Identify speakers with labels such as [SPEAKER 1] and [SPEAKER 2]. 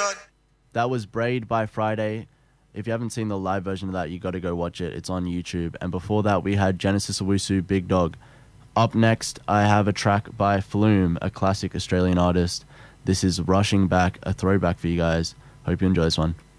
[SPEAKER 1] That was Braid by Friday. If you haven't seen the live version of that, you got to go watch it. It's on YouTube. And before that, we had Genesis Owusu, Big Dog. Up next, I have a track by Flume, a classic Australian artist. This is Rushing Back, a throwback for you guys. Hope you enjoy this one.